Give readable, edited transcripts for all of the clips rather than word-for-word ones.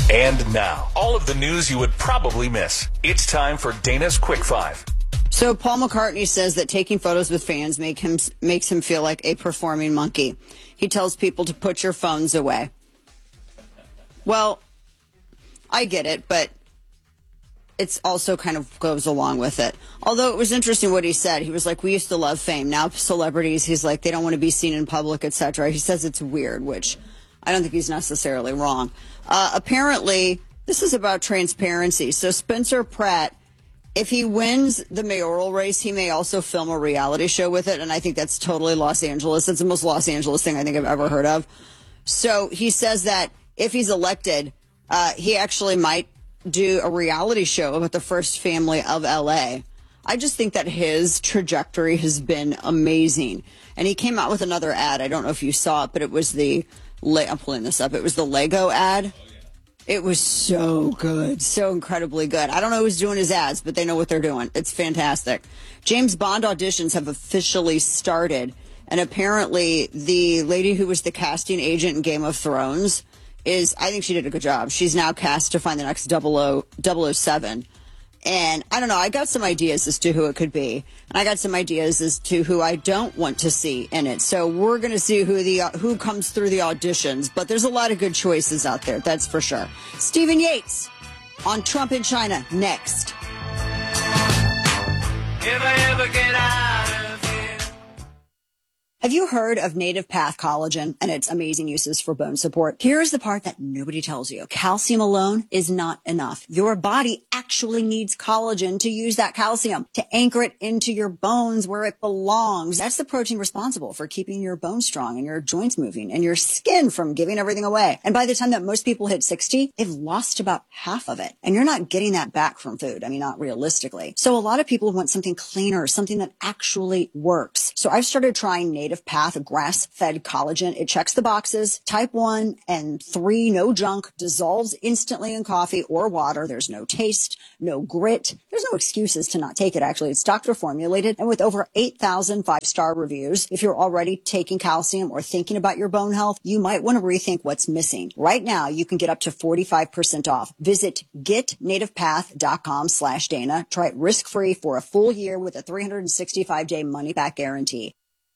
And now, all of the news you would probably miss. It's time for Dana's Quick Five. So Paul McCartney says that taking photos with fans makes him feel like a performing monkey. He tells people to put your phones away. Well, I get it, but it's also kind of goes along with it. Although it was interesting what he said. He was like, we used to love fame. Now celebrities, he's like, they don't want to be seen in public, etc. He says it's weird, which I don't think he's necessarily wrong. Apparently, this is about transparency. So Spencer Pratt, if he wins the mayoral race, he may also film a reality show with it. And I think that's totally Los Angeles. It's the most Los Angeles thing I think I've ever heard of. So he says that if he's elected, he actually might do a reality show about the first family of LA. I just think that his trajectory has been amazing. And he came out with another ad. I don't know if you saw it, but it was I'm pulling this up. It was the Lego ad. It was so good, so incredibly good. I don't know who's doing his ads, but they know what they're doing. It's fantastic. James Bond auditions have officially started. And apparently the lady who was the casting agent in Game of Thrones I think she did a good job. She's now cast to find the next 007. And I don't know, I got some ideas as to who it could be. And I got some ideas as to who I don't want to see in it. So we're going to see who comes through the auditions. But there's a lot of good choices out there, that's for sure. Stephen Yates on Trump in China next. If I ever get out of here. Have you heard of Native Path Collagen and its amazing uses for bone support? Here's the part that nobody tells you. Calcium alone is not enough. Your body actually needs collagen to use that calcium, to anchor it into your bones where it belongs. That's the protein responsible for keeping your bones strong and your joints moving and your skin from giving everything away. And by the time that most people hit 60, they've lost about half of it. And you're not getting that back from food. I mean, not realistically. So a lot of people want something cleaner, something that actually works. So I've started trying Native Path grass-fed collagen. It checks the boxes. Type 1 and 3, no junk, dissolves instantly in coffee or water. There's no taste, no grit. There's no excuses to not take it, actually. It's doctor formulated and with over 8,000 five-star reviews. If you're already taking calcium or thinking about your bone health, you might want to rethink what's missing. Right now, you can get up to 45% off. Visit getnativepath.com/Dana. Try it risk-free for a full year with a 365-day money-back guarantee.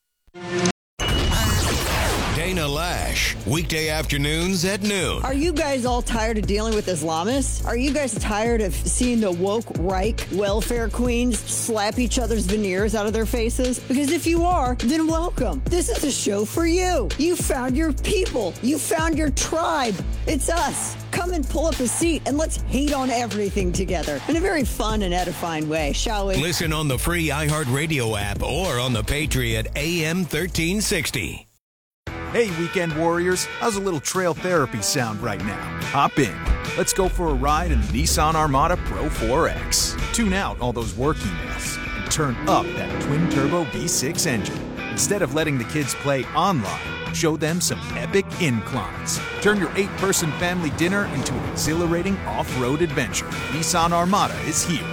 Dana Lash, weekday afternoons at noon. Are you guys all tired of dealing with Islamists? Are you guys tired of seeing the woke Reich welfare queens slap each other's veneers out of their faces? Because if you are, then welcome. This is a show for you. You found your people. You found your tribe. It's us. Come and pull up a seat and let's hate on everything together in a very fun and edifying way, shall we? Listen on the free iHeartRadio app or on the Patriot AM 1360. Hey, weekend warriors, how's a little trail therapy sound right now? Hop in. Let's go for a ride in the Nissan Armada Pro 4X. Tune out all those work emails and turn up that twin-turbo V6 engine. Instead of letting the kids play online, show them some epic inclines. Turn your 8-person family dinner into an exhilarating off-road adventure. Nissan Armada is here.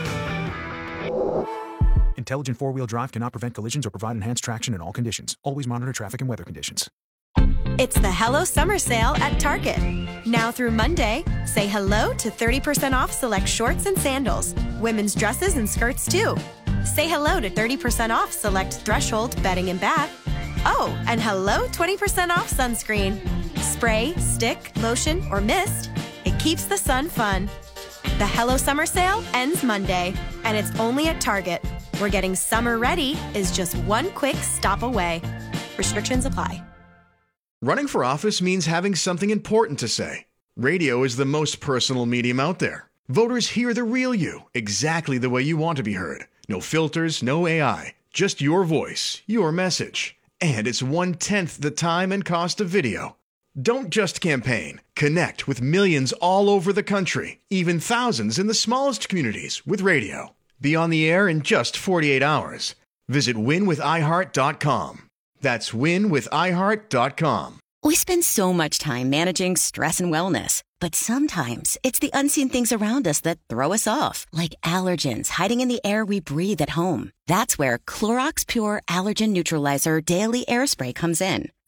Intelligent four-wheel drive cannot prevent collisions or provide enhanced traction in all conditions. Always monitor traffic and weather conditions. It's the Hello Summer Sale at Target. Now through Monday, say hello to 30% off select shorts and sandals. Women's dresses and skirts too. Say hello to 30% off select Threshold bedding and bath. Oh, and hello 20% off sunscreen. Spray, stick, lotion, or mist. It keeps the sun fun. The Hello Summer Sale ends Monday, and it's only at Target, where getting summer ready is just one quick stop away. Restrictions apply. Running for office means having something important to say. Radio is the most personal medium out there. Voters hear the real you, exactly the way you want to be heard. No filters, no AI, just your voice, your message. And it's 1/10 the time and cost of video. Don't just campaign. Connect with millions all over the country, even thousands in the smallest communities with radio. Be on the air in just 48 hours. Visit winwithiheart.com. That's winwithiheart.com. We spend so much time managing stress and wellness, but sometimes it's the unseen things around us that throw us off, like allergens hiding in the air we breathe at home. That's where Clorox Pure Allergen Neutralizer Daily Air Spray comes in.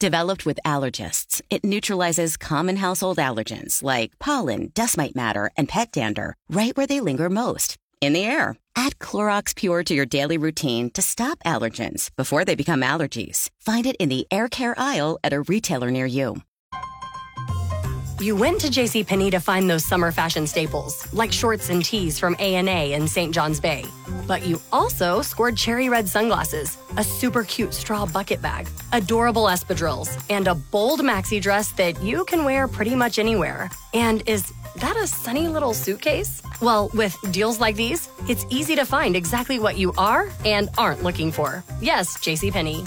Developed with allergists, it neutralizes common household allergens like pollen, dust mite matter, and pet dander right where they linger most, in the air. Add Clorox Pure to your daily routine to stop allergens before they become allergies. Find it in the air care aisle at a retailer near you. You went to JCPenney to find those summer fashion staples, like shorts and tees from A&A in St. John's Bay. But you also scored cherry red sunglasses, a super cute straw bucket bag, adorable espadrilles, and a bold maxi dress that you can wear pretty much anywhere. And is that a sunny little suitcase? Well, with deals like these, it's easy to find exactly what you are and aren't looking for. Yes, JCPenney.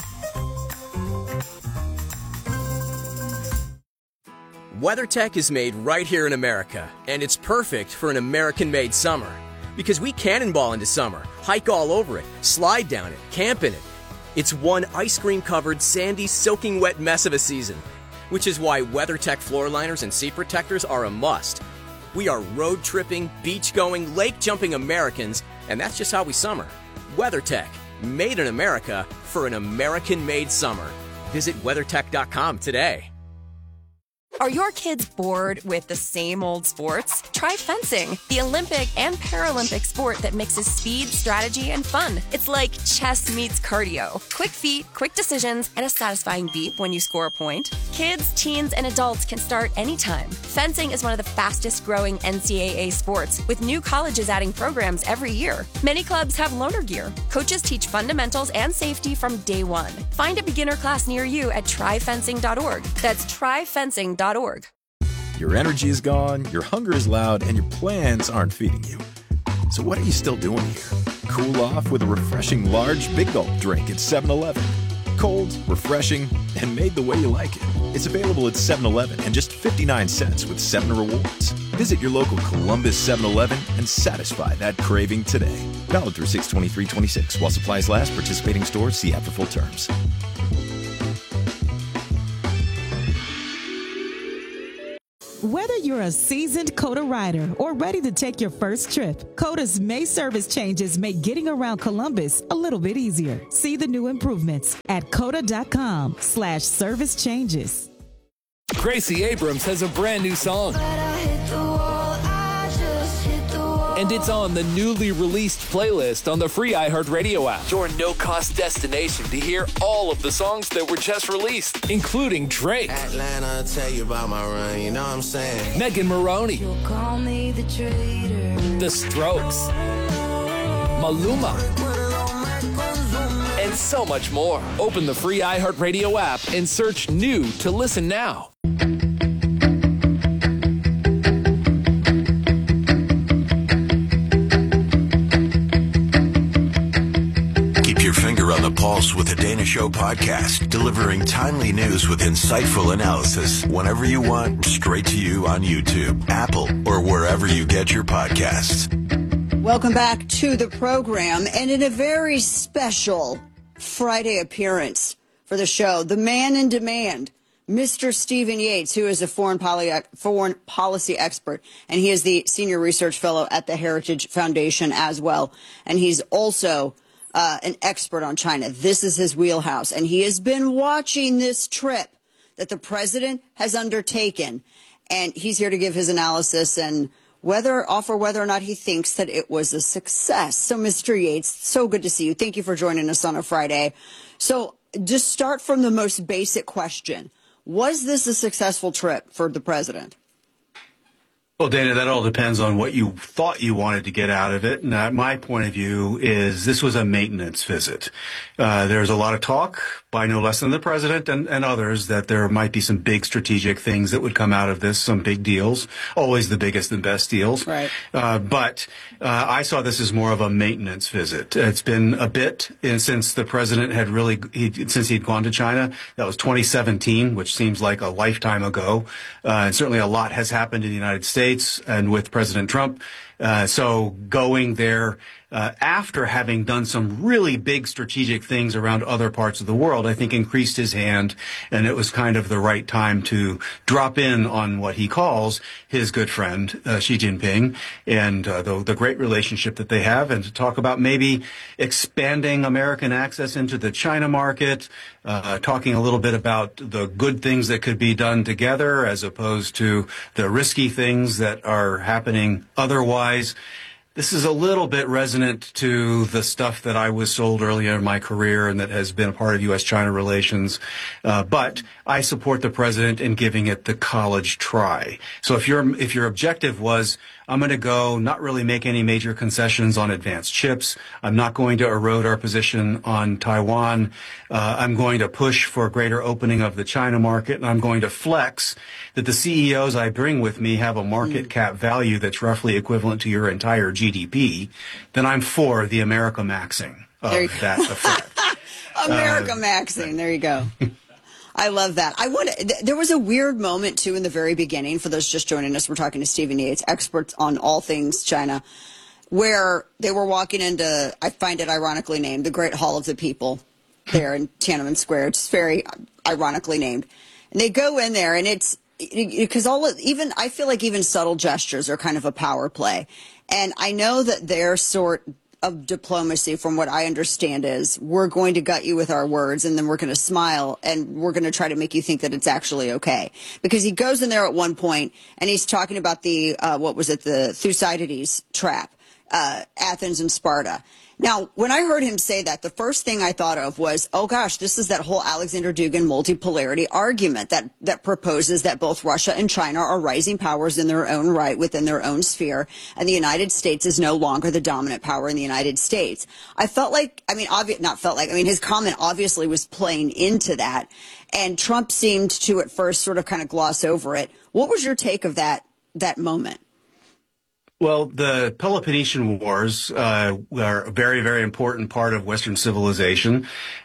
WeatherTech is made right here in America, and it's perfect for an American-made summer. Because we cannonball into summer, hike all over it, slide down it, camp in it. It's one ice cream-covered, sandy, soaking wet mess of a season, which is why WeatherTech floor liners and seat protectors are a must. We are road-tripping, beach-going, lake-jumping Americans, and that's just how we summer. WeatherTech, made in America for an American-made summer. Visit WeatherTech.com today. Are your kids bored with the same old sports? Try fencing, the Olympic and Paralympic sport that mixes speed, strategy, and fun. It's like chess meets cardio. Quick feet, quick decisions, and a satisfying beep when you score a point. Kids, teens, and adults can start anytime. Fencing is one of the fastest growing NCAA sports, with new colleges adding programs every year. Many clubs have loaner gear. Coaches teach fundamentals and safety from day one. Find a beginner class near you at tryfencing.org. That's tryfencing.org. Your energy is gone, your hunger is loud, and your plans aren't feeding you. So what are you still doing here? Cool off with a refreshing large Big Gulp drink at 7-Eleven. Cold, refreshing, and made the way you like it. It's available at 7-Eleven and just 59 cents with 7 rewards. Visit your local Columbus 7-Eleven and satisfy that craving today. Valid through 6/23/26. While supplies last, participating stores see app for full terms. Whether you're a seasoned COTA rider or ready to take your first trip, COTA's May service changes make getting around Columbus a little bit easier. See the new improvements at COTA.com/service changes. Gracie Abrams has a brand new song. And it's on the newly released playlist on the free iHeartRadio app. Your no-cost destination to hear all of the songs that were just released, including Drake, Atlanta, tell you about my run, you know what I'm saying? Megan Maroney, You'll call me the traitor. The Strokes, Maluma, and so much more. Open the free iHeartRadio app and search new to listen now. Your finger on the pulse with the Dana Show podcast, delivering timely news with insightful analysis whenever you want, straight to you on YouTube, Apple, or wherever you get your podcasts. Welcome back to the program, and in a very special Friday appearance for the show, the man in demand, Mr. Stephen Yates, who is a foreign policy expert, and he is the senior research fellow at the Heritage Foundation as well, and he's also an expert on China. This is his wheelhouse, and he has been watching this trip that the president has undertaken, and he's here to give his analysis and offer whether or not he thinks that it was a success. So, Mr. Yates, so good to see you. Thank you for joining us on a Friday. So, just start from the most basic question. Was this a successful trip for the president? Well, Dana, that all depends on what you thought you wanted to get out of it. And my point of view is this was a maintenance visit. There's a lot of talk by no less than the president and others that there might be some big strategic things that would come out of this, some big deals, always the biggest and best deals. Right. But I saw this as more of a maintenance visit. It's been a bit since the president had since he'd gone to China. That was 2017, which seems like a lifetime ago. And certainly a lot has happened in the United States and with President Trump. So going there after having done some really big strategic things around other parts of the world, I think increased his hand, and it was kind of the right time to drop in on what he calls his good friend, Xi Jinping, and the great relationship that they have, and to talk about maybe expanding American access into the China market, talking a little bit about the good things that could be done together as opposed to the risky things that are happening otherwise. This is a little bit resonant to the stuff that I was sold earlier in my career and that has been a part of U.S.-China relations. But I support the president in giving it the college try. So if your objective was, I'm going to go not really make any major concessions on advanced chips, I'm not going to erode our position on Taiwan, I'm going to push for greater opening of the China market, and I'm going to flex that the CEOs I bring with me have a market cap value that's roughly equivalent to your entire GDP, then I'm for the America maxing of that effect. America maxing. There you go. I love that. There was a weird moment, too, in the very beginning. For those just joining us, we're talking to Stephen Yates, experts on all things China, where they were walking into, I find it ironically named, the Great Hall of the People there in Tiananmen Square. It's very ironically named. And they go in there, and it's because I feel like even subtle gestures are kind of a power play. And I know that their sort of diplomacy, from what I understand, is we're going to gut you with our words, and then we're going to smile, and we're going to try to make you think that it's actually okay. Because he goes in there at one point, and he's talking about the Thucydides trap, Athens and Sparta. Now, when I heard him say that, the first thing I thought of was, oh gosh, this is that whole Alexander Dugin multipolarity argument that proposes that both Russia and China are rising powers in their own right within their own sphere, and the United States is no longer the dominant power in the United States. I felt like, his comment obviously was playing into that, and Trump seemed to at first sort of kind of gloss over it. What was your take of that moment? Well, the Peloponnesian Wars are a very, very important part of Western civilization,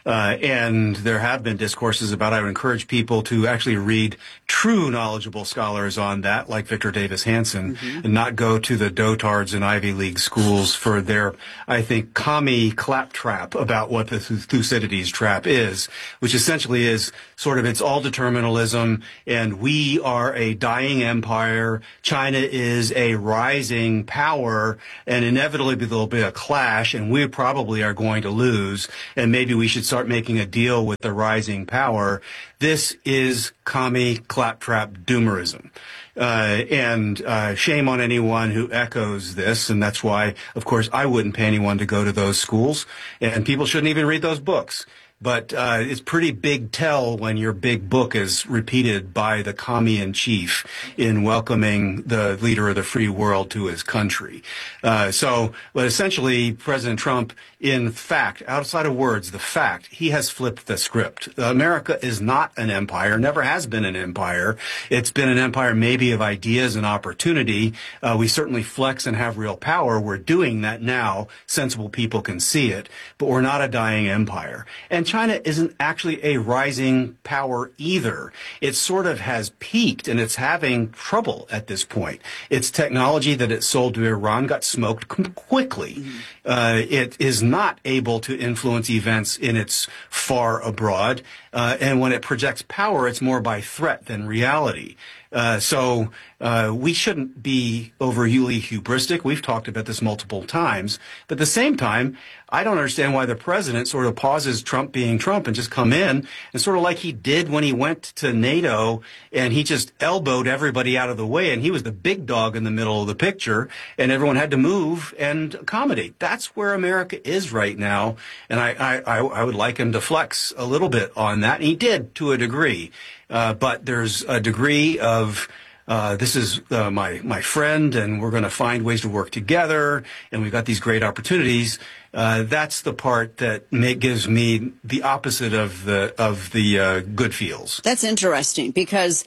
and there have been discourses about it. I would encourage people to actually read true knowledgeable scholars on that, like Victor Davis Hanson, and not go to the dotards in Ivy League schools for their, I think, commie claptrap about what the Thucydides trap is, which essentially is sort of it's all determinalism, and we are a dying empire. China is a rising power, and inevitably there'll be a clash, and we probably are going to lose, and maybe we should start making a deal with the rising power. This is commie claptrap doomerism. And shame on anyone who echoes this, and that's why, of course, I wouldn't pay anyone to go to those schools, and people shouldn't even read those books. But it's pretty big tell when your big book is repeated by the commie-in-chief in welcoming the leader of the free world to his country. But essentially, President Trump, in fact, outside of words, the fact, he has flipped the script. America is not an empire, never has been an empire. It's been an empire maybe of ideas and opportunity. We certainly flex and have real power. We're doing that now. Sensible people can see it. But we're not a dying empire. And China isn't actually a rising power either. It sort of has peaked, and it's having trouble at this point. Its technology that it sold to Iran got smoked quickly. It is not able to influence events in its far abroad. And when it projects power, it's more by threat than reality. So we shouldn't be overly hubristic. We've talked about this multiple times. But at the same time, I don't understand why the president sort of pauses Trump being Trump and just come in and sort of like he did when he went to NATO and he just elbowed everybody out of the way and he was the big dog in the middle of the picture and everyone had to move and accommodate. That's where America is right now. And I would like him to flex a little bit on that. And he did to a degree. But there's a degree of this is my friend, and we're going to find ways to work together, and we've got these great opportunities. That's the part that gives me the opposite of the good feels. That's interesting because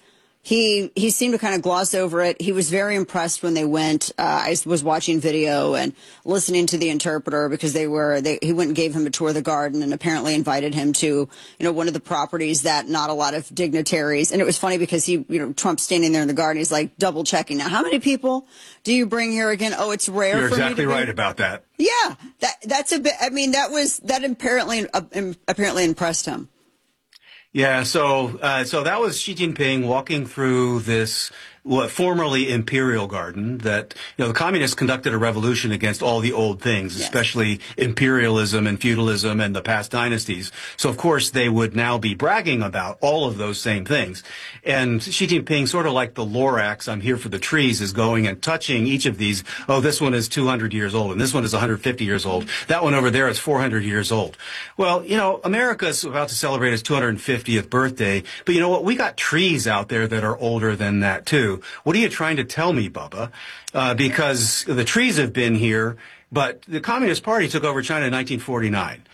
He seemed to kind of gloss over it. He was very impressed when they went. I was watching video and listening to the interpreter because he went and gave him a tour of the garden and apparently invited him to, one of the properties that not a lot of dignitaries. And it was funny because Trump's standing there in the garden. He's like double checking. Now, how many people do you bring here again? Oh, it's rare. You're for exactly me to right about that. Yeah, that's a bit. I mean, that apparently impressed him. Yeah, so that was Xi Jinping walking through this formerly imperial garden that, the communists conducted a revolution against all the old things, especially imperialism and feudalism and the past dynasties. So, of course, they would now be bragging about all of those same things. And Xi Jinping, sort of like the Lorax, I'm here for the trees, is going and touching each of these. Oh, this one is 200 years old, and this one is 150 years old. That one over there is 400 years old. Well, America's about to celebrate its 250th birthday, but you know what? We got trees out there that are older than that, too. What are you trying to tell me, Bubba? Because the trees have been here, but the Communist Party took over China in 1949.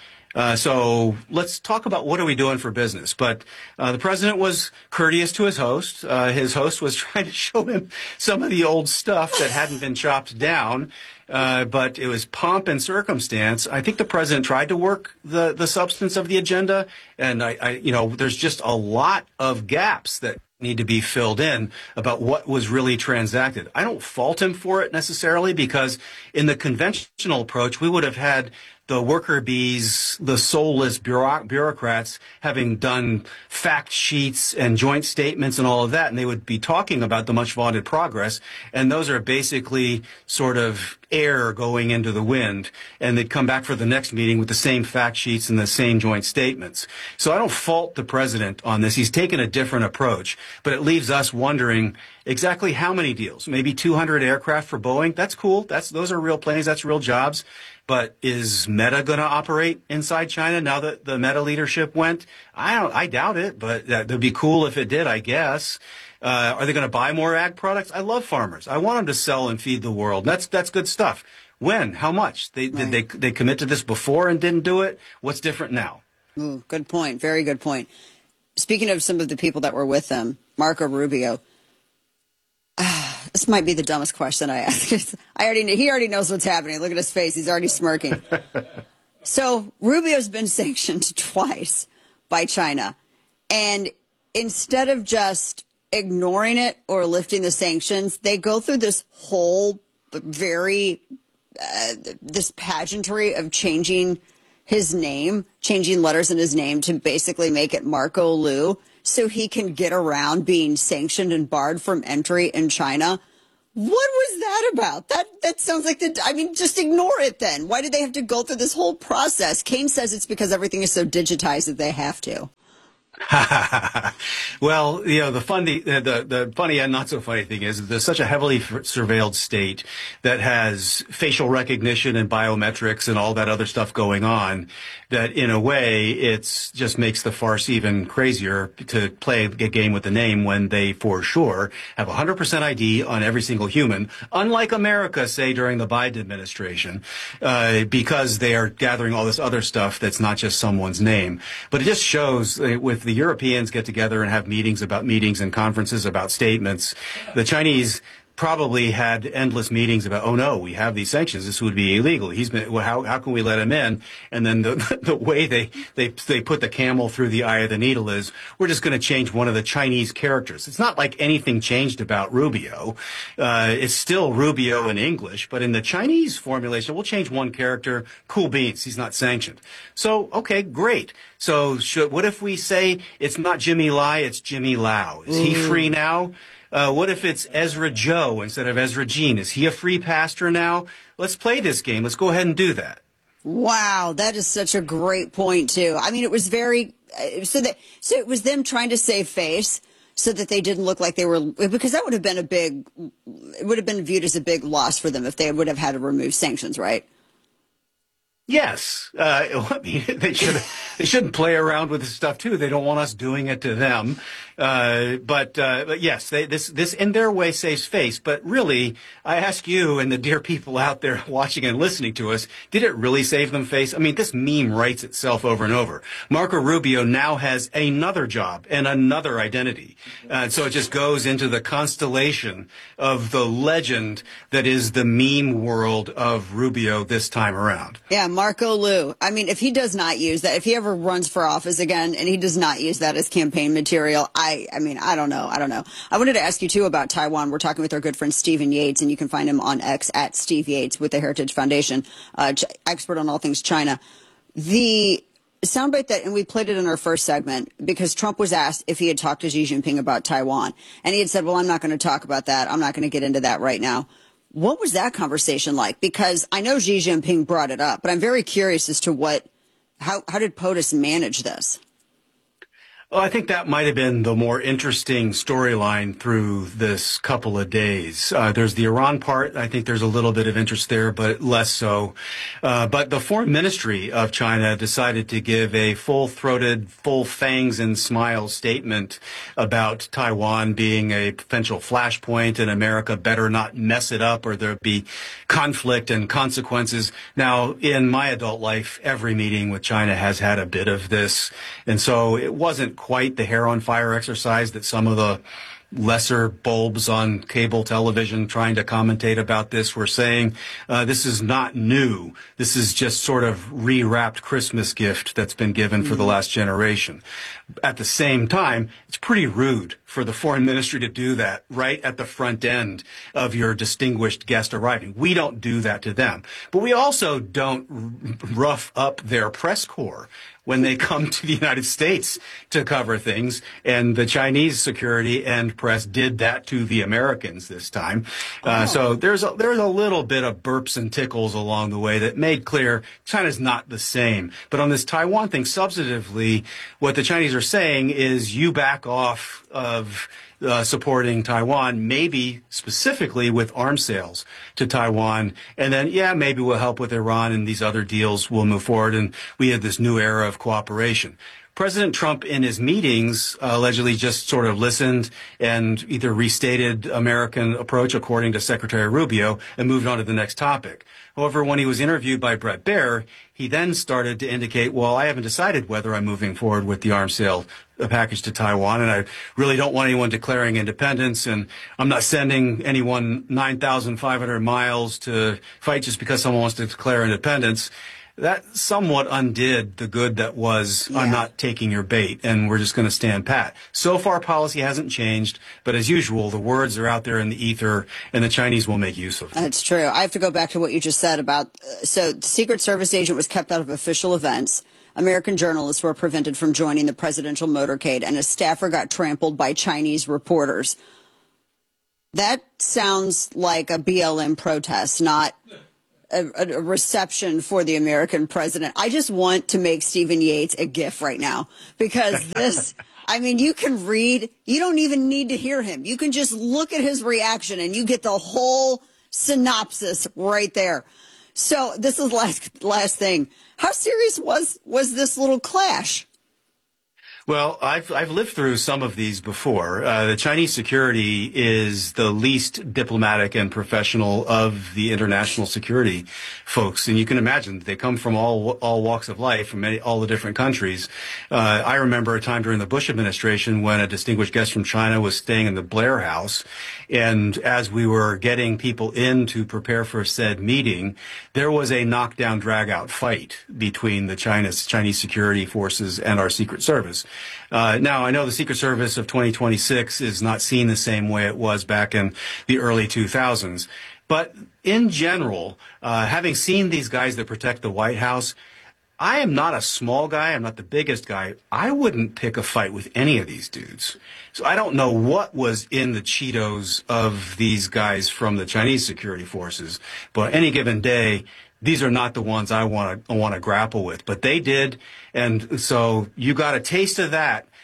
So let's talk about what are we doing for business. But the president was courteous to his host. His host was trying to show him some of the old stuff that hadn't been chopped down. But it was pomp and circumstance. I think the president tried to work the substance of the agenda. And there's just a lot of gaps that need to be filled in about what was really transacted. I don't fault him for it necessarily, because in the conventional approach, we would have had the worker bees, the soulless bureaucrats, having done fact sheets and joint statements and all of that, and they would be talking about the much vaunted progress, and those are basically sort of air going into the wind, and they'd come back for the next meeting with the same fact sheets and the same joint statements. So I don't fault the president on this. He's taken a different approach, but it leaves us wondering exactly how many deals. Maybe 200 aircraft for Boeing. That's cool. Those are real planes. That's real jobs. But is Meta going to operate inside China now that the Meta leadership went? I doubt it, but that'd be cool if it did, I guess. Are they going to buy more ag products? I love farmers. I want them to sell and feed the world. That's good stuff. When? How much? Did they commit to this before and didn't do it? What's different now? Ooh, good point. Very good point. Speaking of some of the people that were with them, Marco Rubio. This might be the dumbest question I ask. He already knows what's happening. Look at his face. He's already smirking. So Rubio's been sanctioned twice by China. And instead of just ignoring it or lifting the sanctions, they go through this whole this pageantry of changing his name, changing letters in his name to basically make it Marco Lu, so he can get around being sanctioned and barred from entry in China. What was that about? That sounds like just ignore it then. Why did they have to go through this whole process? Kane says it's because everything is so digitized that they have to. Well, the funny and not so funny thing is there's such a heavily surveilled state that has facial recognition and biometrics and all that other stuff going on that in a way it's just makes the farce even crazier to play a game with the name when they for sure have 100% ID on every single human, unlike America, say, during the Biden administration, because they are gathering all this other stuff that's not just someone's name. But it just shows with the Europeans get together and have meetings and conferences about statements, the Chinese probably had endless meetings about, oh no, we have these sanctions. This would be illegal. How can we let him in? And then the way they put the camel through the eye of the needle is, we're just going to change one of the Chinese characters. It's not like anything changed about Rubio. It's still Rubio in English, but in the Chinese formulation, we'll change one character. Cool beans. He's not sanctioned. So, okay, great. So what if we say it's not Jimmy Lai, it's Jimmy Lau? Is he free now? What if it's Ezra Joe instead of Ezra Jean? Is he a free pastor now? Let's play this game. Let's go ahead and do that. Wow, that is such a great point, too. I mean, it was so it was them trying to save face so that they didn't look like they were, because that would have been viewed as a big loss for them if they would have had to remove sanctions, right? Yes. I mean, they should have. they shouldn't play around with this stuff too. They don't want us doing it to them. But yes, this in their way saves face. But really, I ask you and the dear people out there watching and listening to us, did it really save them face? I mean, this meme writes itself over and over. Marco Rubio now has another job and another identity. So it just goes into the constellation of the legend that is the meme world of Rubio this time around. Yeah, Marco Lu. I mean, if he does not use that, if he ever runs for office again and he does not use that as campaign material, I mean, I don't know. I wanted to ask you, too, about Taiwan. We're talking with our good friend Stephen Yates, and you can find him on X at Steve Yates with the Heritage Foundation, expert on all things China. The soundbite that, and we played it in our first segment, because Trump was asked if he had talked to Xi Jinping about Taiwan. And he had said, well, I'm not going to talk about that. I'm not going to get into that right now. What was that conversation like? Because I know Xi Jinping brought it up, but I'm very curious as to how did POTUS manage this? Well, I think that might have been the more interesting storyline through this couple of days. There's the Iran part. I think there's a little bit of interest there, but less so. But the foreign ministry of China decided to give a full-throated, full fangs and smiles statement about Taiwan being a potential flashpoint and America better not mess it up or there'll be conflict and consequences. Now, in my adult life, every meeting with China has had a bit of this. And so it wasn't quite the hair on fire exercise that some of the lesser bulbs on cable television trying to commentate about this were saying. This is not new. This is just sort of rewrapped Christmas gift that's been given for the last generation. At the same time, it's pretty rude for the foreign ministry to do that right at the front end of your distinguished guest arriving. We don't do that to them. But we also don't rough up their press corps when they come to the United States to cover things. And the Chinese security and press did that to the Americans this time. So there's a little bit of burps and tickles along the way that made clear China's not the same. But on this Taiwan thing, substantively, what the Chinese are saying is you back off of supporting Taiwan, maybe specifically with arms sales to Taiwan. And then, yeah, maybe we'll help with Iran and these other deals will move forward. And we have this new era of cooperation. President Trump in his meetings allegedly just sort of listened and either restated American approach according to Secretary Rubio and moved on to the next topic. However, when he was interviewed by Bret Baier, he then started to indicate, well, I haven't decided whether I'm moving forward with the arms sale package to Taiwan, and I really don't want anyone declaring independence, and I'm not sending anyone 9,500 miles to fight just because someone wants to declare independence. That somewhat undid the good that was, I'm not taking your bait, and we're just going to stand pat. So far, policy hasn't changed, but as usual, the words are out there in the ether, and the Chinese will make use of them. That's true. I have to go back to what you just said about, so the Secret Service agent was kept out of official events. American journalists were prevented from joining the presidential motorcade, and a staffer got trampled by Chinese reporters. That sounds like a BLM protest, not a reception for the American president. I just want to make Stephen Yates a GIF right now, because this, I mean, you can read, you don't even need to hear him. You can just look at his reaction and you get the whole synopsis right there. So this is last thing. How serious was this little clash? Well, I've lived through some of these before. The Chinese security is the least diplomatic and professional of the international security folks, and you can imagine they come from all walks of life, from all the different countries. I remember a time during the Bush administration when a distinguished guest from China was staying in the Blair House, and as we were getting people in to prepare for said meeting, there was a knockdown, drag-out fight between the Chinese security forces and our Secret Service. Now, I know the Secret Service of 2026 is not seen the same way it was back in the early 2000s. But in general, having seen these guys that protect the White House, I am not a small guy. I'm not the biggest guy. I wouldn't pick a fight with any of these dudes. So I don't know what was in the Cheetos of these guys from the Chinese security forces. But any given day, these are not the ones I want to grapple with, but they did. And so you got a taste of that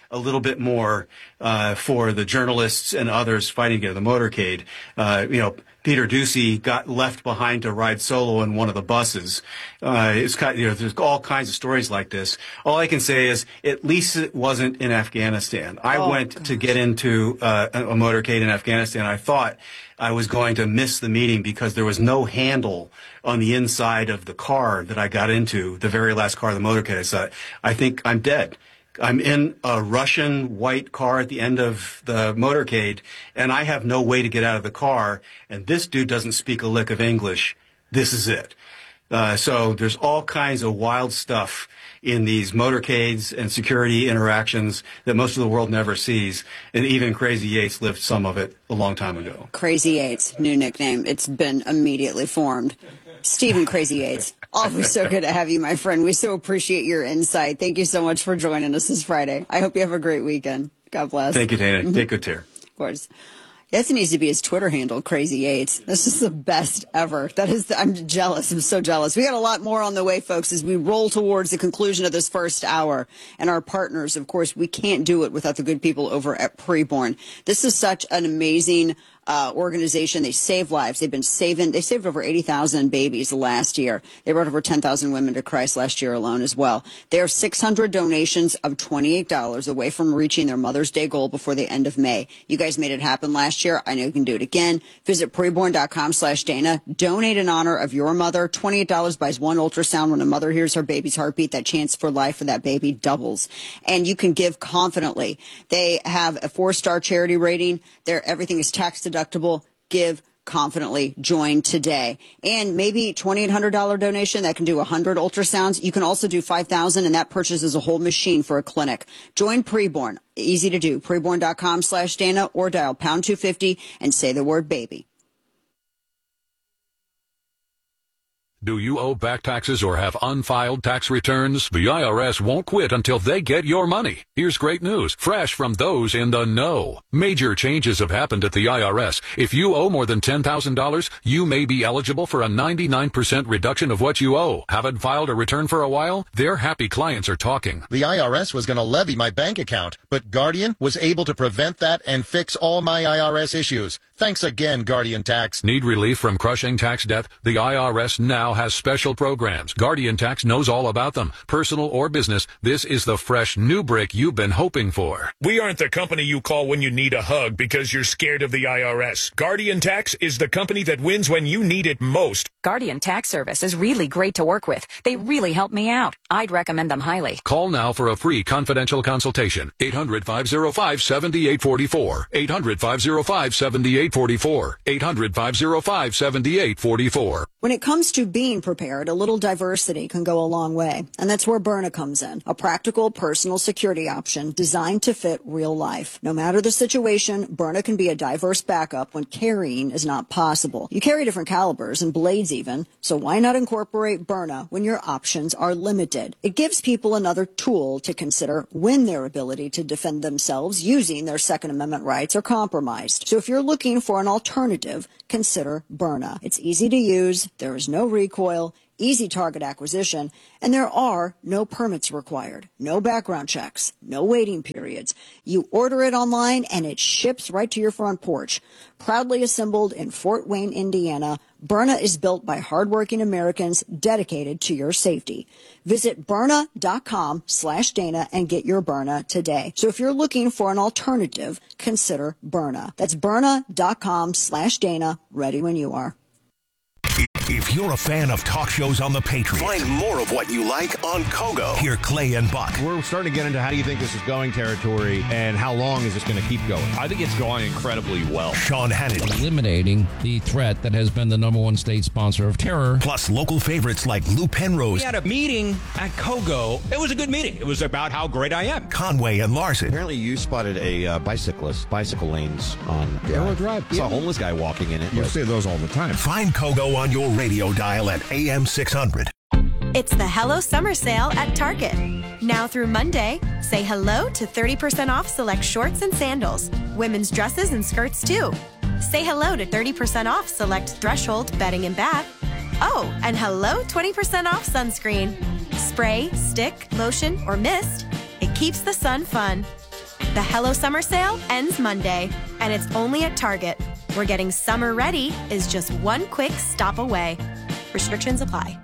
a little bit more for the journalists and others fighting against the motorcade. Peter Doocy got left behind to ride solo in one of the buses. There's all kinds of stories like this. All I can say is, at least it wasn't in Afghanistan. I went to get into a motorcade in Afghanistan. I thought I was going to miss the meeting because there was no handle on the inside of the car that I got into, the very last car of the motorcade. I thought, I think I'm dead. I'm in a Russian white car at the end of the motorcade, and I have no way to get out of the car, and this dude doesn't speak a lick of English. This is it. So there's all kinds of wild stuff in these motorcades and security interactions that most of the world never sees, and even Crazy Yates lived some of it a long time ago. Crazy Yates, new nickname. It's been immediately formed. Stephen Crazy Yates, always so good to have you, my friend. We so appreciate your insight. Thank you so much for joining us this Friday. I hope you have a great weekend. God bless. Thank you, Dana. Take good care. Of course. That needs to be his Twitter handle, Crazy Yates. This is the best ever. I'm jealous. I'm so jealous. We got a lot more on the way, folks, as we roll towards the conclusion of this first hour. And our partners, of course, we can't do it without the good people over at Preborn. This is such an amazing organization. They save lives. They saved over 80,000 babies last year. They brought over 10,000 women to Christ last year alone as well. They are 600 donations of $28 away from reaching their Mother's Day goal before the end of May. You guys made it happen last year. I know you can do it again. Visit preborn.com/Dana. Donate in honor of your mother. $28 buys one ultrasound. When a mother hears her baby's heartbeat, that chance for life for that baby doubles. And you can give confidently. They have a 4-star charity rating. Everything is tax deductible. Give confidently. Join today. And maybe $2,800 donation that can do 100 ultrasounds. You can also do 5,000, and that purchases a whole machine for a clinic. Join Preborn. Easy to do. Preborn.com/Dana or dial pound 250 and say the word baby. Do you owe back taxes or have unfiled tax returns? The IRS won't quit until they get your money. Here's great news, fresh from those in the know. Major changes have happened at the IRS. If you owe more than $10,000, you may be eligible for a 99% reduction of what you owe. Haven't filed a return for a while? Their happy clients are talking. The IRS was going to levy my bank account, but Guardian was able to prevent that and fix all my IRS issues. Thanks again, Guardian Tax. Need relief from crushing tax debt? The IRS now has special programs. Guardian Tax knows all about them. Personal or business, this is the fresh new brick you've been hoping for. We aren't the company you call when you need a hug because you're scared of the IRS. Guardian Tax is the company that wins when you need it most. Guardian Tax Service is really great to work with. They really help me out. I'd recommend them highly. Call now for a free confidential consultation. 800-505-7844. 800-505-7844. 800-505-7844. When it comes to being prepared, a little diversity can go a long way. And that's where Byrna comes in. A practical personal security option designed to fit real life. No matter the situation, Byrna can be a diverse backup when carrying is not possible. You carry different calibers and blades even, so why not incorporate Byrna when your options are limited? It gives people another tool to consider when their ability to defend themselves using their Second Amendment rights are compromised. So if you're looking for an alternative, consider Byrna. It's easy to use, there is no recoil, easy target acquisition, and there are no permits required, no background checks, no waiting periods. You order it online and it ships right to your front porch. Proudly assembled in Fort Wayne, Indiana, Byrna is built by hardworking Americans dedicated to your safety. Visit Byrna.com/Dana and get your Byrna today. So if you're looking for an alternative, consider Byrna. That's Byrna.com/Dana, ready when you are. If you're a fan of talk shows on the Patriot, find more of what you like on Kogo. Hear Clay and Buck. We're starting to get into how do you think this is going territory and how long is this going to keep going? I think it's going incredibly well. Sean Hannity. Eliminating the threat that has been the #1 state sponsor of terror. Plus local favorites like Lou Penrose. We had a meeting at Kogo. It was a good meeting. It was about how great I am. Conway and Larson. Apparently you spotted a bicycle lanes on Arrow Drive. Saw a homeless guy walking in it. You see those all the time. Find Kogo on your radio dial at AM 600. It's the Hello Summer Sale at Target. Now through Monday, say hello to 30% off select shorts and sandals. Women's dresses and skirts too. Say hello to 30% off select Threshold bedding and bath. Oh, and hello 20% off sunscreen. Spray, stick, lotion, or mist. It keeps the sun fun. The Hello Summer Sale ends Monday, and it's only at Target, where getting summer ready is just one quick stop away. Restrictions apply.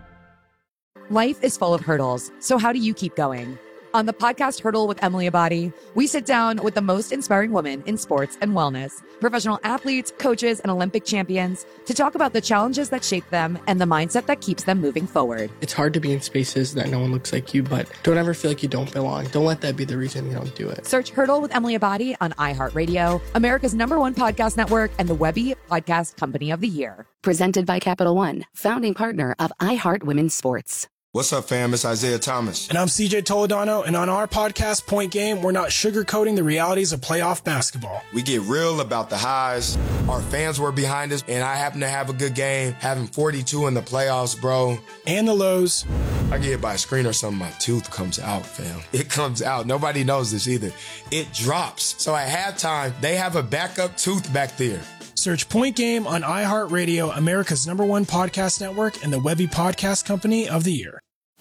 Life is full of hurdles, so how do you keep going? On the podcast Hurdle with Emily Abadi, we sit down with the most inspiring women in sports and wellness, professional athletes, coaches, and Olympic champions to talk about the challenges that shape them and the mindset that keeps them moving forward. It's hard to be in spaces that no one looks like you, but don't ever feel like you don't belong. Don't let that be the reason you don't do it. Search Hurdle with Emily Abadi on iHeartRadio, America's #1 podcast network, and the Webby Podcast Company of the Year. Presented by Capital One, founding partner of iHeart Women's Sports. What's up, fam? It's Isaiah Thomas. And I'm CJ Toledano, and on our podcast, Point Game, we're not sugarcoating the realities of playoff basketball. We get real about the highs. Our fans were behind us, and I happen to have a good game, having 42 in the playoffs, bro. And the lows. I get hit by a screen or something, my tooth comes out, fam. It comes out. Nobody knows this either. It drops. So at halftime, they have a backup tooth back there. Search Point Game on iHeartRadio, America's #1 podcast network, and the Webby Podcast Company of the Year.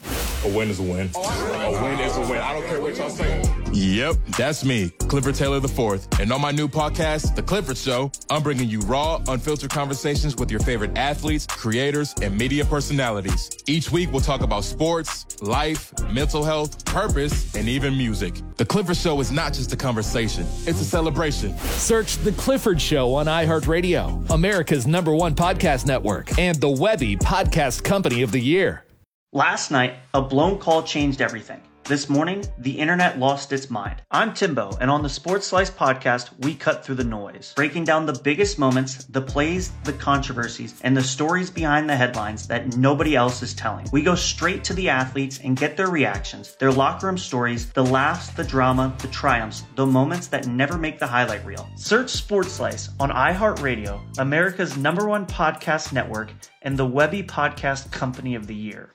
A win is a win. A win is a win. I don't care what y'all say. Yep, that's me, Clifford Taylor IV. And on my new podcast, The Clifford Show, I'm bringing you raw, unfiltered conversations with your favorite athletes, creators, and media personalities. Each week, we'll talk about sports, life, mental health, purpose, and even music. The Clifford Show is not just a conversation, it's a celebration. Search The Clifford Show on iHeartRadio, America's #1 podcast network, and the Webby Podcast Company of the Year. Last night, a blown call changed everything. This morning, the internet lost its mind. I'm Timbo, and on the Sports Slice podcast, we cut through the noise, breaking down the biggest moments, the plays, the controversies, and the stories behind the headlines that nobody else is telling. We go straight to the athletes and get their reactions, their locker room stories, the laughs, the drama, the triumphs, the moments that never make the highlight reel. Search Sports Slice on iHeartRadio, America's #1 podcast network, and the Webby Podcast Company of the Year.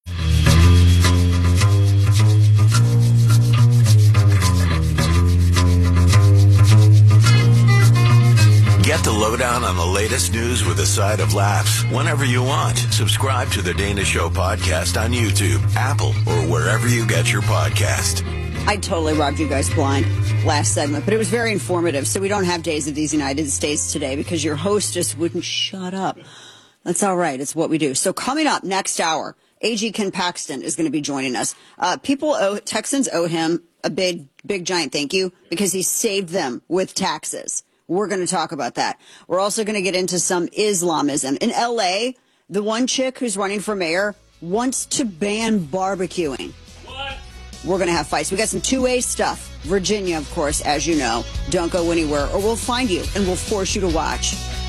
Get the lowdown on the latest news with a side of laughs whenever you want. Subscribe to the Dana Show podcast on YouTube, Apple, or wherever you get your podcast. I totally robbed you guys blind last segment, but it was very informative. So we don't have Days of these United States today because your host just wouldn't shut up. That's all right. It's what we do. So coming up next hour, AG Ken Paxton is going to be joining us. Texans owe him a big, giant thank you because he saved them with taxes. We're going to talk about that. We're also going to get into some Islamism. In L.A., the one chick who's running for mayor wants to ban barbecuing. What? We're going to have fights. We got some 2A stuff. Virginia, of course, as you know. Don't go anywhere or we'll find you and we'll force you to watch.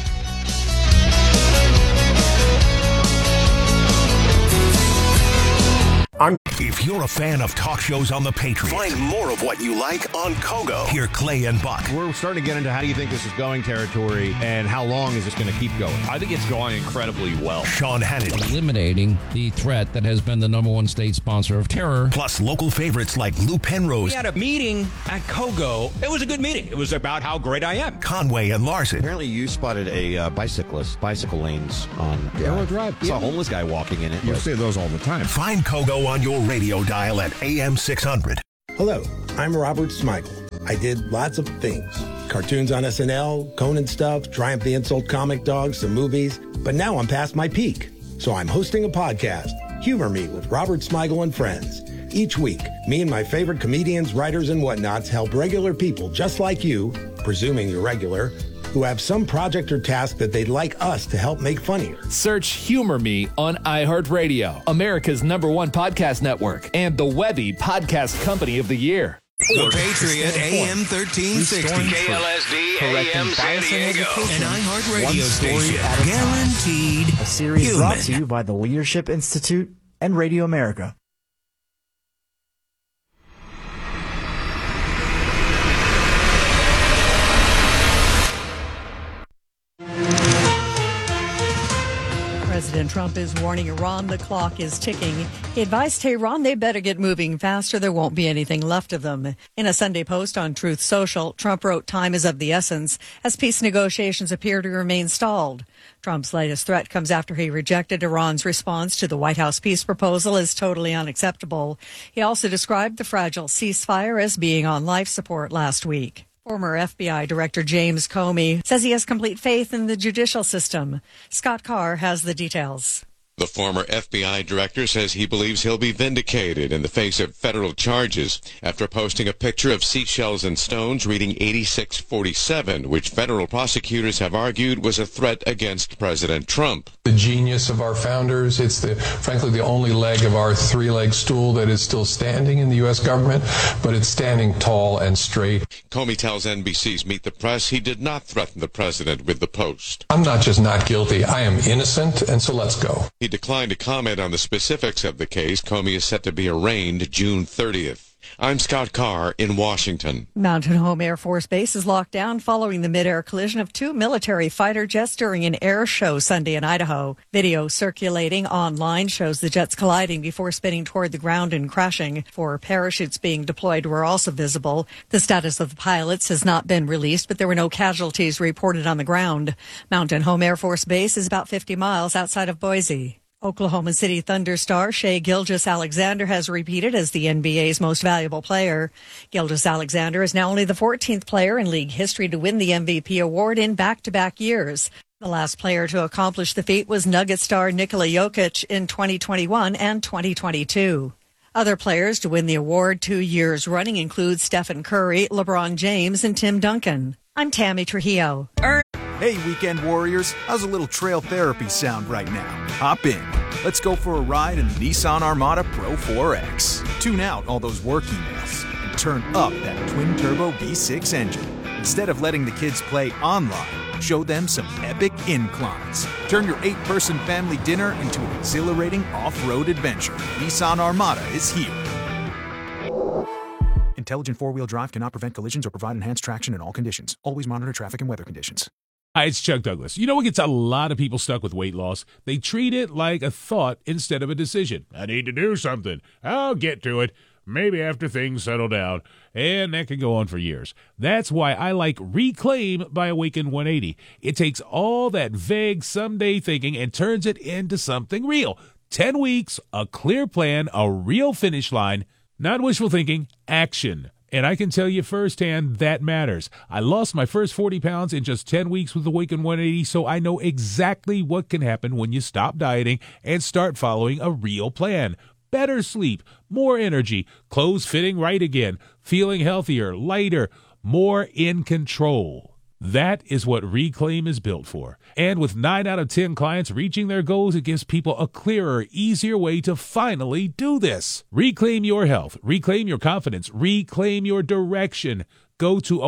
If you're a fan of talk shows on the Patriot, Find more of what you like on Kogo. Hear Clay and Buck. We're starting to get into how do you think this is going territory and how long is this going to keep going? I think it's going incredibly well. Sean Hannity. Eliminating the threat that has been the #1 state sponsor of terror. Plus local favorites like Lou Penrose. We had a meeting at Kogo. It was a good meeting. It was about how great I am. Conway and Larson. Apparently you spotted a bicycle lanes on Arrow Drive. Saw a homeless guy walking in it. You see those all the time. Find Kogo on your radio dial at AM 600. Hello, I'm Robert Smigel. I did lots of things. Cartoons on SNL, Conan stuff, Triumph the Insult Comic Dogs, some movies. But now I'm past my peak. So I'm hosting a podcast, Humor Me with Robert Smigel and Friends. Each week, me and my favorite comedians, writers, and whatnots help regular people just like you, presuming you're regular, who have some project or task that they'd like us to help make funnier. Search Humor Me on iHeartRadio, America's #1 podcast network, and the Webby Podcast Company of the Year. The Patriot AM 1360. KLSD AM San Diego. An iHeartRadio station. Guaranteed a series human. brought to you by the Leadership Institute and Radio America. President Trump is warning Iran the clock is ticking. He advised Tehran they better get moving faster. There won't be anything left of them. In a Sunday post on Truth Social, Trump wrote time is of the essence as peace negotiations appear to remain stalled. Trump's latest threat comes after he rejected Iran's response to the White House peace proposal as totally unacceptable. He also described the fragile ceasefire as being on life support last week. Former FBI Director James Comey says he has complete faith in the judicial system. Scott Carr has the details. The former FBI director says he believes he'll be vindicated in the face of federal charges after posting a picture of seashells and stones reading 8647, which federal prosecutors have argued was a threat against President Trump. The genius of our founders. It's frankly the only leg of our three-leg stool that is still standing in the U.S. government, but it's standing tall and straight. Comey tells NBC's Meet the Press he did not threaten the president with the post. I'm not just not guilty, I am innocent, and so let's go. He declined to comment on the specifics of the case. Comey is set to be arraigned June 30th. I'm Scott Carr in Washington. Mountain Home Air Force Base is locked down following the mid-air collision of two military fighter jets during an air show Sunday in Idaho. Video circulating online shows the jets colliding before spinning toward the ground and crashing. 4 parachutes being deployed were also visible. The status of the pilots has not been released, but there were no casualties reported on the ground. Mountain Home Air Force Base is about 50 miles outside of Boise. Oklahoma City Thunder star Shai Gilgeous-Alexander has repeated as the NBA's most valuable player. Gilgeous-Alexander is now only the 14th player in league history to win the MVP award in back-to-back years. The last player to accomplish the feat was Nugget star Nikola Jokic in 2021 and 2022. Other players to win the award 2 years running include Stephen Curry, LeBron James, and Tim Duncan. I'm Tammy Trujillo. Hey, Weekend Warriors, how's a little trail therapy sound right now? Hop in. Let's go for a ride in the Nissan Armada Pro 4X. Tune out all those work emails and turn up that twin-turbo V6 engine. Instead of letting the kids play online, show them some epic inclines. Turn your 8-person family dinner into an exhilarating off-road adventure. Nissan Armada is here. Intelligent four-wheel drive cannot prevent collisions or provide enhanced traction in all conditions. Always monitor traffic and weather conditions. Hi, it's Chuck Douglas. You know what gets a lot of people stuck with weight loss? They treat it like a thought instead of a decision. I need to do something. I'll get to it. Maybe after things settle down. And that can go on for years. That's why I like Reclaim by Awaken 180. It takes all that vague someday thinking and turns it into something real. 10 weeks, a clear plan, a real finish line. Not wishful thinking, action. And I can tell you firsthand that matters. I lost my first 40 pounds in just 10 weeks with Awaken 180, so I know exactly what can happen when you stop dieting and start following a real plan. Better sleep, more energy, clothes fitting right again, feeling healthier, lighter, more in control. That is what Reclaim is built for. And with 9 out of 10 clients reaching their goals, it gives people a clearer, easier way to finally do this. Reclaim your health. Reclaim your confidence. Reclaim your direction. Go to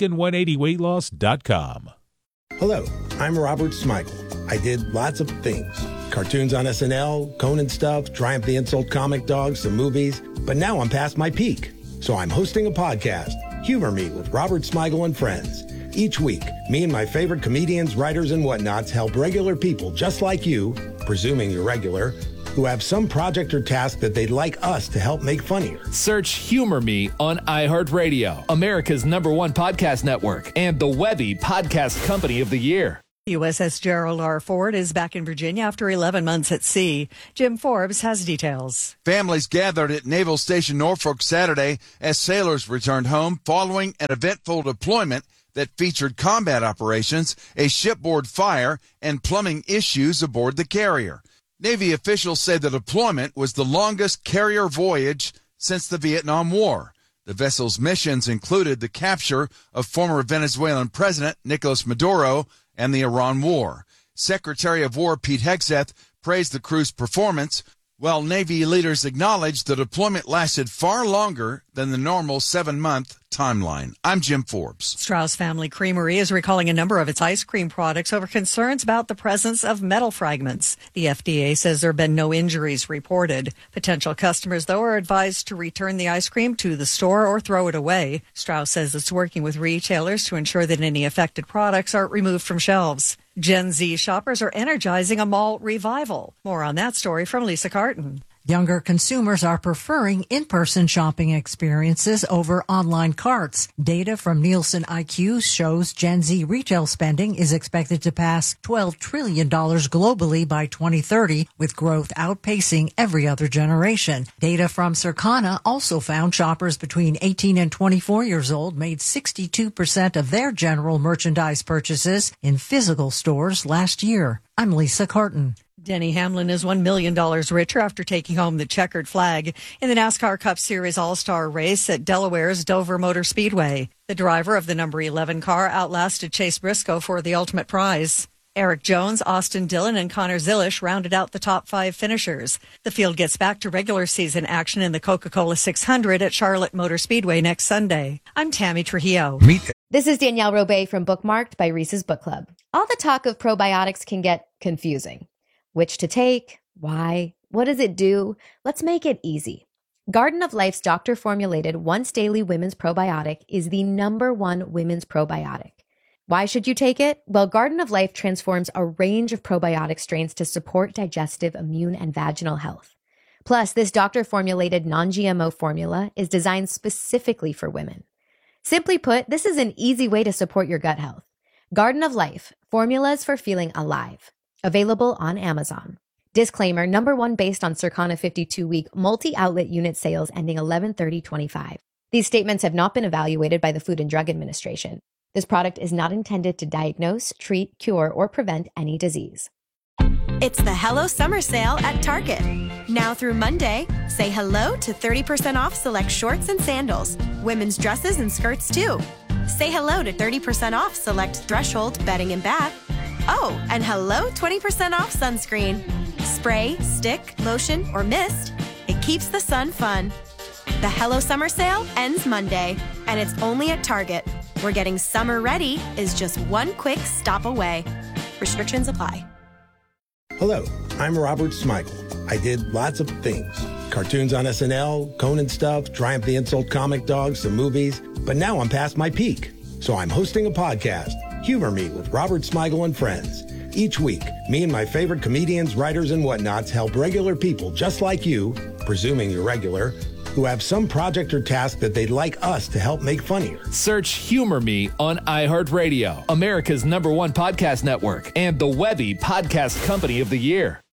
awaken180weightloss.com. Hello, I'm Robert Smigel. I did lots of things. Cartoons on SNL, Conan stuff, Triumph the Insult comic dog, some movies. But now I'm past my peak. So I'm hosting a podcast, Humor Me with Robert Smigel and Friends. Each week, me and my favorite comedians, writers, and whatnots help regular people just like you, presuming you're regular, who have some project or task that they'd like us to help make funnier. Search Humor Me on iHeartRadio, America's #1 podcast network, and the Webby Podcast Company of the Year. USS Gerald R. Ford is back in Virginia after 11 months at sea. Jim Forbes has details. Families gathered at Naval Station Norfolk Saturday as sailors returned home following an eventful deployment that featured combat operations, a shipboard fire, and plumbing issues aboard the carrier. Navy officials say the deployment was the longest carrier voyage since the Vietnam War. The vessel's missions included the capture of former Venezuelan President Nicolas Maduro and the Iran War. Secretary of War Pete Hegseth praised the crew's performance, while Navy leaders acknowledged the deployment lasted far longer than the normal 7-month timeline. I'm Jim Forbes. Strauss Family Creamery is recalling a number of its ice cream products over concerns about the presence of metal fragments. The FDA says there have been no injuries reported. Potential customers, though, are advised to return the ice cream to the store or throw it away. Strauss says it's working with retailers to ensure that any affected products are removed from shelves. Gen Z shoppers are energizing a mall revival. More on that story from Lisa Carton. Younger consumers are preferring in-person shopping experiences over online carts. Data from Nielsen IQ shows Gen Z retail spending is expected to pass $12 trillion globally by 2030, with growth outpacing every other generation. Data from Circana also found shoppers between 18 and 24 years old made 62% of their general merchandise purchases in physical stores last year. I'm Lisa Carton. Denny Hamlin is $1 million richer after taking home the checkered flag in the NASCAR Cup Series All-Star race at Delaware's Dover Motor Speedway. The driver of the number 11 car outlasted Chase Briscoe for the ultimate prize. Eric Jones, Austin Dillon, and Connor Zilisch rounded out the top 5 finishers. The field gets back to regular season action in the Coca-Cola 600 at Charlotte Motor Speedway next Sunday. I'm Tammy Trujillo. This is Danielle Robay from Bookmarked by Reese's Book Club. All the talk of probiotics can get confusing. Which to take? Why? What does it do? Let's make it easy. Garden of Life's doctor-formulated once-daily women's probiotic is the #1 women's probiotic. Why should you take it? Well, Garden of Life transforms a range of probiotic strains to support digestive, immune, and vaginal health. Plus, this doctor-formulated non-GMO formula is designed specifically for women. Simply put, this is an easy way to support your gut health. Garden of Life, formulas for feeling alive. Available on Amazon. Disclaimer, #1 based on Circana 52-week multi-outlet unit sales ending 11/30/25. These statements have not been evaluated by the Food and Drug Administration. This product is not intended to diagnose, treat, cure, or prevent any disease. It's the Hello Summer Sale at Target. Now through Monday, say hello to 30% off select shorts and sandals, women's dresses and skirts too. Say hello to 30% off select Threshold bedding and bath. Oh, and hello, 20% off sunscreen. Spray, stick, lotion, or mist. It keeps the sun fun. The Hello Summer Sale ends Monday, and it's only at Target, where getting summer ready is just one quick stop away. Restrictions apply. Hello, I'm Robert Smigel. I did lots of things. Cartoons on SNL, Conan stuff, Triumph the Insult comic dog, some movies. But now I'm past my peak. So I'm hosting a podcast, Humor Me with Robert Smigel and Friends. Each week, me and my favorite comedians, writers, and whatnots help regular people just like you, presuming you're regular, who have some project or task that they'd like us to help make funnier. Search Humor Me on iHeartRadio, America's #1 podcast network, and the Webby Podcast Company of the Year.